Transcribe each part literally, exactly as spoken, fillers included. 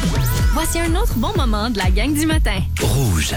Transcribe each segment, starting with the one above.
Voici un autre bon moment de la gang du matin. Rouge.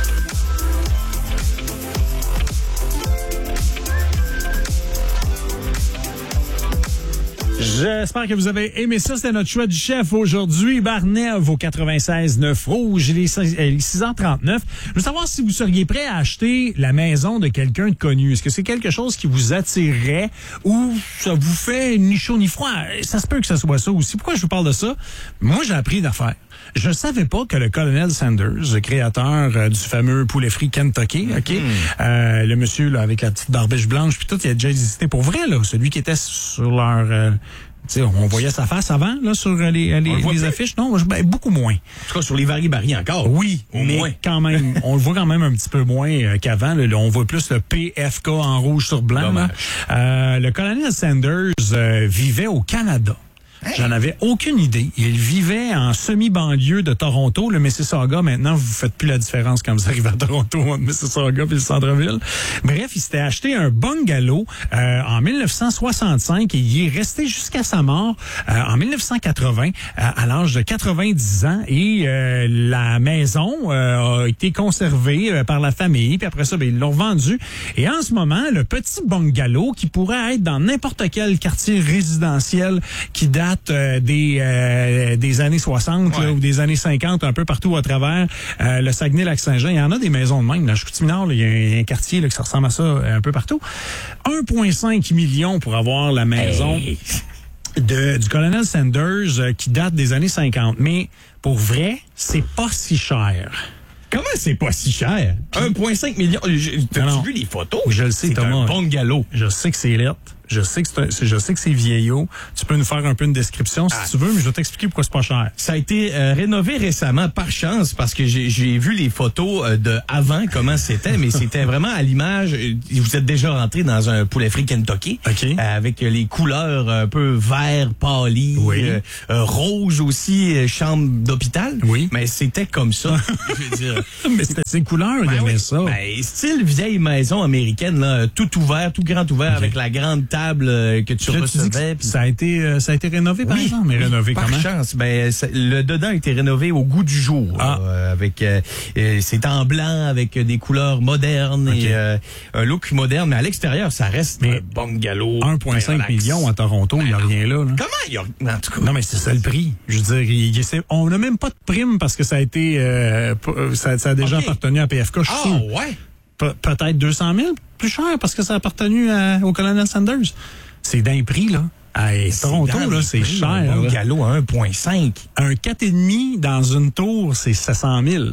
J'espère que vous avez aimé ça. C'était notre choix du chef aujourd'hui. Barnev au quatre-vingt-seize neuf Rouge. Il est six heures trente-neuf. Je veux savoir si vous seriez prêt à acheter la maison de quelqu'un de connu. Est-ce que c'est quelque chose qui vous attirerait ou ça vous fait ni chaud ni froid? Ça se peut que ça soit ça aussi. Pourquoi je vous parle de ça? Moi, j'ai appris d'affaires. Je ne savais pas que le colonel Sanders, le créateur euh, du fameux poulet frit Kentucky, OK, mm-hmm. euh, le monsieur là, avec la petite barbèche blanche, puis tout, il a déjà existé pour vrai, là, celui qui était sur leur... Euh, T'sais, on voyait sa face avant là sur les, les, les affiches. Non, ben, beaucoup moins. En tout cas, sur les Vari-Barry encore. Oui, au mais moins. Quand même, on le voit quand même un petit peu moins euh, qu'avant. Là, là, on voit plus le P F K en rouge sur blanc. Là. Euh, le colonel Sanders euh, vivait au Canada. Hey. J'en avais aucune idée. Il vivait en semi-banlieue de Toronto, le Mississauga. Maintenant, vous faites plus la différence quand vous arrivez à Toronto, entre Mississauga et le centre-ville. Bref, il s'était acheté un bungalow euh, en mille neuf cent soixante-cinq et il est resté jusqu'à sa mort euh, en mille neuf cent quatre-vingts, à, à l'âge de quatre-vingt-dix ans. Et euh, la maison euh, a été conservée euh, par la famille. Puis après ça, ben, ils l'ont revendu. Et en ce moment, le petit bungalow qui pourrait être dans n'importe quel quartier résidentiel qui date Euh, des euh, des années soixante ouais. là, ou des années cinquante, un peu partout à travers euh, le Saguenay-Lac-Saint-Jean. Il y en a des maisons de même. Là, Chicoutimi-Nord, il y a un quartier là, qui ressemble à ça un peu partout. un virgule cinq million pour avoir la maison hey. de du colonel Sanders euh, qui date des années cinquante. Mais pour vrai, c'est pas si cher. Comment c'est pas si cher? un virgule cinq million. T'as-tu vu les photos? Je le sais, c'est Thomas. Un bungalow. Je sais que c'est lettre. Je sais que c'est un, je sais que c'est vieillot. Tu peux nous faire un peu une description si ah. tu veux, mais je vais t'expliquer pourquoi c'est pas cher. Ça a été euh, rénové récemment par chance parce que j'ai, j'ai vu les photos euh, de avant comment c'était, mais c'était vraiment à l'image. Vous êtes déjà rentré dans un poulet frit Kentucky, okay. euh, avec les couleurs un peu vert pâli, oui. euh, euh, rouge aussi, euh, chambre d'hôpital. Oui. Mais c'était comme ça. Je veux dire. Mais c'était ces couleurs, il ben aimait oui. ça. Ben, style vieille maison américaine, là, tout ouvert, tout grand ouvert, okay. avec la grande table que tu là, recevais. Tu ça a été euh, ça a été rénové par oui, exemple, mais oui, rénové par comment? chance. Ben ça, le dedans a été rénové au goût du jour. Ah. Euh, avec euh, c'est en blanc avec des couleurs modernes okay. et euh, un look moderne, mais à l'extérieur ça reste mais un bungalow. un virgule cinq million à Toronto, il ben, y a rien là, là. Comment il y a en tout cas? Non mais c'est ça le prix. Je veux dire, il, il, on n'a même pas de prime parce que ça a été euh, ça, ça a déjà okay. appartenu à P F K. Je suis ah sûr. ouais. Pe- peut-être deux cent mille plus cher parce que ça a appartenu à, au colonel Sanders. C'est d'un prix, là. Hey, Toronto, là, c'est prix, cher. Un bungalow à un virgule cinq. Un quatre virgule cinq dans une tour, c'est sept cent mille.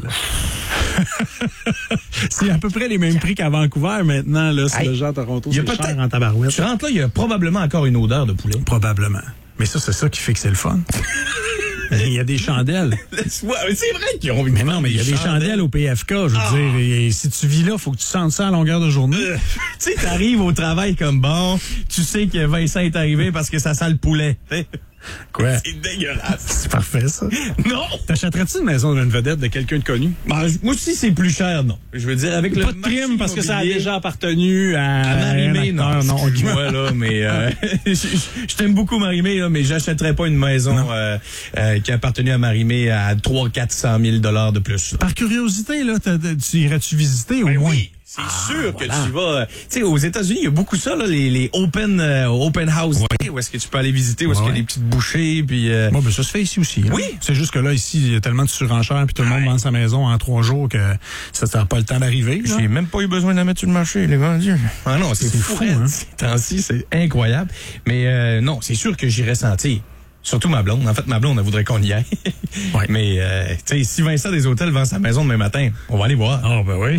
C'est à peu près les mêmes prix qu'à Vancouver maintenant, là. C'est hey, le genre Toronto, c'est cher en tabarouette. Tu rentres là, il y a probablement encore une odeur de poulet. Probablement. Mais ça, c'est ça qui fait que c'est le fun. Il y a des chandelles. C'est vrai qu'ils ont vu. Mais non, mais il y a des chandelles, chandelles au P F K, je veux ah. dire. Et, et si tu vis là, faut que tu sentes ça à longueur de journée. Euh, tu sais, t'arrives au travail comme bon, tu sais que Vincent est arrivé parce que ça sent le poulet. Quoi? C'est dégueulasse. C'est parfait, ça. Non! T'achèterais-tu une maison d'une vedette de quelqu'un de connu? Ben, moi aussi, c'est plus cher, non. Je veux dire, avec pas le. Pas de prime parce que ça a déjà appartenu à. À Marie-Mé, non. Non, moi, là, mais. Euh, je, je t'aime beaucoup, Marie-Mé, là, mais j'achèterais pas une maison euh, euh, qui a appartenu à Marie-Mé à trois cents à quatre cents mille dollars de plus. Là. Par curiosité, là, tu irais-tu visiter au ben moins? Oui. C'est ah, sûr voilà. que tu vas... Tu sais, aux États-Unis, il y a beaucoup ça, là, les, les open, euh, open house. Ouais. Où est-ce que tu peux aller visiter, où est-ce ouais. qu'il y a des petites bouchées, puis... Euh... Bon, ben ça se fait ici aussi. Hein? Oui. C'est juste que là, ici, il y a tellement de surenchères, puis tout le monde ouais. vend sa maison en trois jours que ça n'a pas le temps d'arriver. J'ai même pas eu besoin de la mettre sur le marché, les vendus. Ah non, c'est, c'est fou, fou hein? Ces temps-ci, c'est incroyable. Mais euh, non, c'est sûr que j'irais sentir. Surtout ma blonde. En fait, ma blonde, elle voudrait qu'on y aille. ouais. Mais, euh, tu sais, si Vincent des Hôtels vend sa maison demain matin, on va aller voir. Ah, oh, ben oui.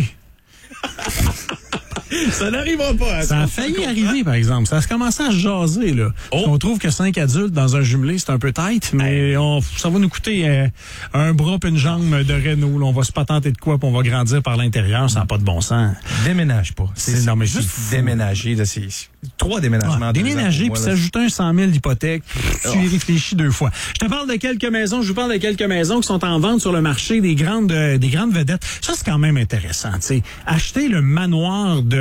Ça n'arrivera pas. Ça a failli arriver, par exemple. Ça a commencé à se jaser, là. Oh. On trouve que cinq adultes dans un jumelé, c'est un peu tight, mais hey. on, ça va nous coûter euh, un bras et une jambe de Renault. Là. On va se patenter de quoi, puis on va grandir par l'intérieur. Ça n'a pas de bon sens. Déménage pas. C'est, c'est non, mais juste déménager. Là, c'est trois déménagements. Ah, déménager, puis s'ajouter un cent mille d'hypothèque. Oh. Tu y réfléchis deux fois. Je te parle de quelques maisons. Je vous parle de quelques maisons qui sont en vente sur le marché des grandes, euh, des grandes vedettes. Ça, c'est quand même intéressant. T'sais. Acheter le manoir de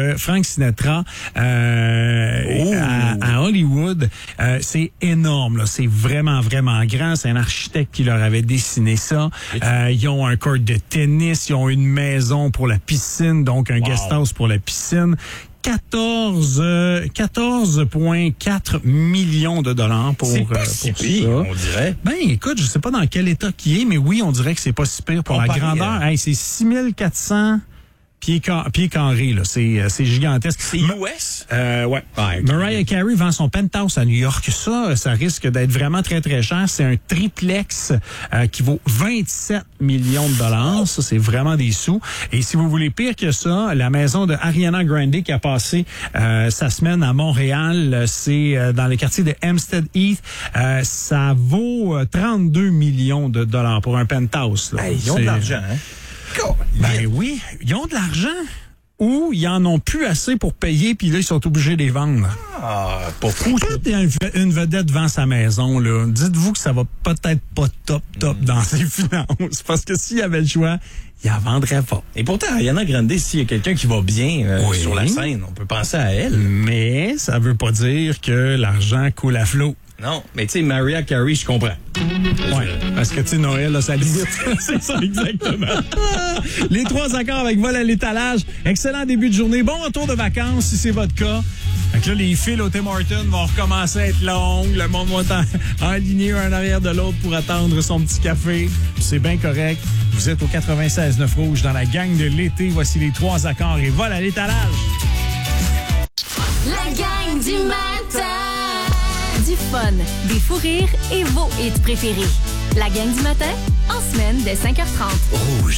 de Frank Sinatra euh, à, à Hollywood. Euh, c'est énorme, là. C'est vraiment, vraiment grand. C'est un architecte qui leur avait dessiné ça. Euh, ils ont un court de tennis, ils ont une maison pour la piscine, donc un wow. guest house pour la piscine. quatorze virgule quatre millions de dollars pour, c'est pas euh, si pour pire, ça. on dirait. Ben, écoute, je sais pas dans quel état qu'il est, mais oui, on dirait que c'est pas si pire pour Comparé la grandeur. À... Hey, c'est six mille quatre cents pieds, car... pieds carrés, là. C'est, c'est gigantesque. C'est U S? Euh, ouais. Ah, okay. Mariah Carey vend son penthouse à New York. Ça, ça risque d'être vraiment très, très cher. C'est un triplex euh, qui vaut vingt-sept millions de dollars. Ça, c'est vraiment des sous. Et si vous voulez pire que ça, la maison de Ariana Grande qui a passé euh, sa semaine à Montréal, c'est euh, dans le quartier de Hempstead Heath. Euh, ça vaut euh, trente-deux millions de dollars pour un penthouse. Là. Hey, ils ont de l'argent, hein? Ben oui, ils ont de l'argent. Ou ils en ont plus assez pour payer, puis là, ils sont obligés de les vendre. Ah, pas fou, ça. Quand une vedette vend sa maison, là, dites-vous que ça va peut-être pas top, top mm. dans ses finances. Parce que s'il y avait le choix, il en vendrait pas. Et pourtant, Ariana Grande, s'il y a quelqu'un qui va bien euh, oui. sur la scène, on peut penser à elle. Mais ça veut pas dire que l'argent coule à flot. Non, mais tu sais, Mariah Carey, je comprends. Oui, parce que tu sais, Noël, là, ça limite. C'est ça, exactement. Les trois accords avec vol à l'étalage. Excellent début de journée. Bon retour de vacances, si c'est votre cas. Fait que là, les fils au Tim Hortons vont recommencer à être longues. Le monde va être aligné un en arrière de l'autre pour attendre son petit café. C'est bien correct. Vous êtes au quatre-vingt-seize neuf Rouge dans la gang de l'été. Voici les trois accords et vol à l'étalage. La gang du matin. Du fun, des fous rires et vos hits préférés. La gang du matin, en semaine dès cinq heures trente. Rouge.